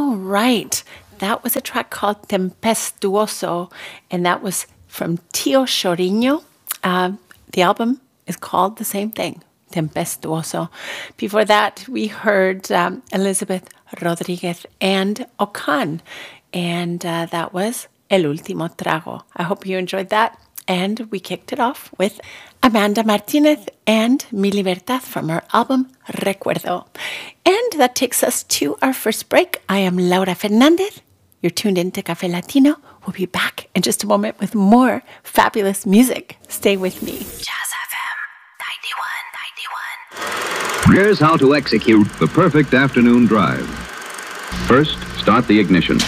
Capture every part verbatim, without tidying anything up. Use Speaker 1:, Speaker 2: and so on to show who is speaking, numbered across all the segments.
Speaker 1: All right. That was a track called Tempestuoso, and that was from Tio Choriño. Uh, the album is called the same thing, Tempestuoso. Before that, we heard um, Elizabeth Rodriguez and Okan, and uh, that was El Último Trago. I hope you enjoyed that. And we kicked it off with Amanda Martinez and Mi Libertad from her album Recuerdo. And that takes us to our first break. I am Laura Fernandez. You're tuned in to Café Latino. We'll be back in just a moment with more fabulous music. Stay with me.
Speaker 2: Jazz F M ninety-one ninety-one.
Speaker 3: Here's how to execute the perfect afternoon drive. First, start the ignition.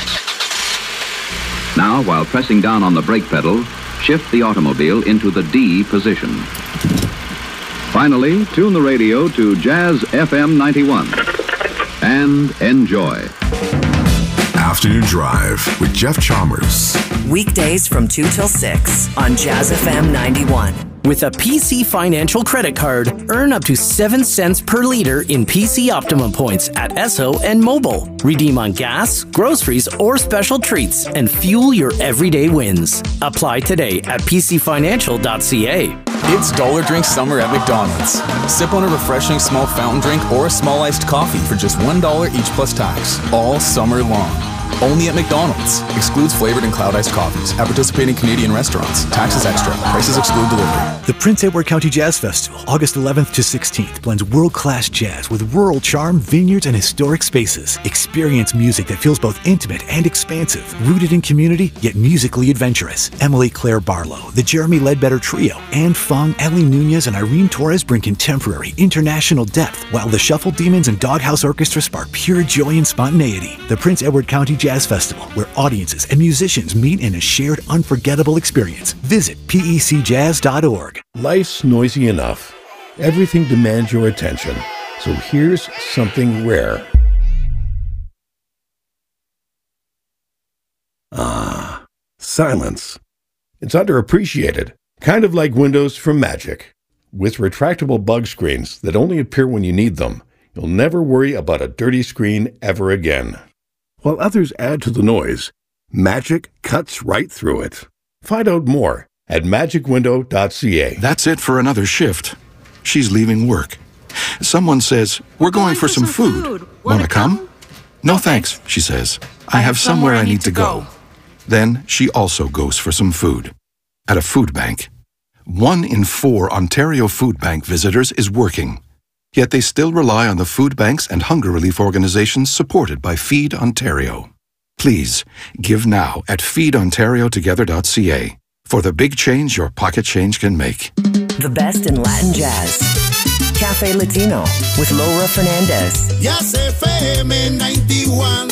Speaker 3: Now, while pressing down on the brake pedal, shift the automobile into the D position. Finally, tune the radio to Jazz F M ninety-one and enjoy.
Speaker 4: Afternoon Drive with Jeff Chalmers.
Speaker 5: Weekdays from two till six on Jazz F M ninety-one.
Speaker 6: With a P C Financial credit card, earn up to seven cents per liter in P C Optimum points at Esso and Mobile. Redeem on gas, groceries, or special treats and fuel your everyday wins. Apply today at p c financial dot c a.
Speaker 7: It's Dollar Drink Summer at McDonald's. Sip on a refreshing small fountain drink or a small iced coffee for just one dollar each plus tax, all summer long. Only at McDonald's. Excludes flavored and cloud iced coffees. At participating Canadian restaurants. Taxes extra. Prices exclude delivery.
Speaker 8: The Prince Edward County Jazz Festival, August eleventh to sixteenth, blends world-class jazz with rural charm, vineyards, and historic spaces. Experience music that feels both intimate and expansive, rooted in community, yet musically adventurous. Emily Claire Barlow, the Jeremy Ledbetter Trio, Anne Fung, Ellie Nunez, and Irene Torres bring contemporary, international depth, while the Shuffle Demons and Doghouse Orchestra spark pure joy and spontaneity. The Prince Edward County Jazz Festival, where audiences and musicians meet in a shared, unforgettable experience. Visit P E C jazz dot org.
Speaker 9: Life's noisy enough. Everything demands your attention. So here's something rare. Ah, silence. It's underappreciated, kind of like Windows from Magic. With retractable bug screens that only appear when you need them, you'll never worry about a dirty screen ever again. While others add to the noise, Magic cuts right through it. Find out more at magic window dot c a.
Speaker 4: That's it for another shift. She's leaving work. Someone says, "We're going, going for, for some, some food. food. Want to come? come? No thanks," she says. "I, I have somewhere I need to go. go." Then she also goes for some food. At a food bank. One in four Ontario Food Bank visitors is working. Yet they still rely on the food banks and hunger relief organizations supported by Feed Ontario. Please, give now at feed ontario together dot c a for the big change your pocket change can make.
Speaker 5: The best in Latin jazz. Café Latino with Laura Fernandez.
Speaker 10: Jazz F M ninety-one.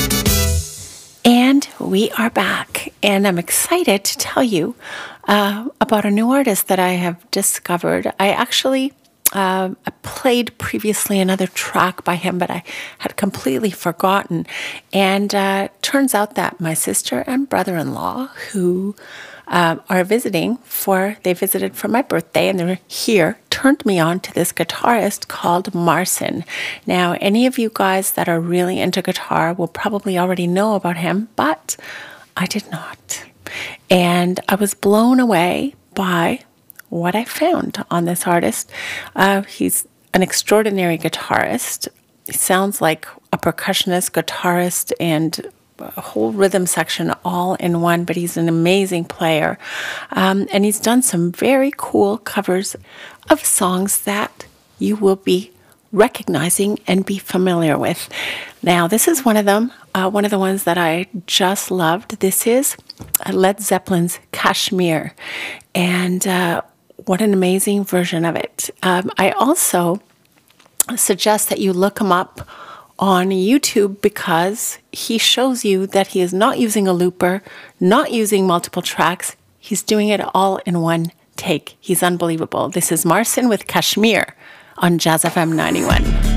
Speaker 1: And we are back, and I'm excited to tell you uh, about a new artist that I have discovered. I actually uh, I played previously another track by him, but I had completely forgotten. And uh, turns out that my sister and brother-in-law, who uh, are visiting for, they visited for my birthday, and they were here, turned me on to this guitarist called Marcin. Now, any of you guys that are really into guitar will probably already know about him, but I did not. And I was blown away by what I found on this artist. Uh, he's an extraordinary guitarist. He sounds like a percussionist, guitarist, and a whole rhythm section all in one, but he's an amazing player. Um, and he's done some very cool covers of songs that you will be recognizing and be familiar with. Now, this is one of them, uh, one of the ones that I just loved. This is Led Zeppelin's Kashmir, and uh, what an amazing version of it. Um, I also suggest that you look him up on YouTube because he shows you that he is not using a looper, not using multiple tracks. He's doing it all in one take. He's unbelievable. This is Marcin with Kashmir on Jazz F M ninety-one.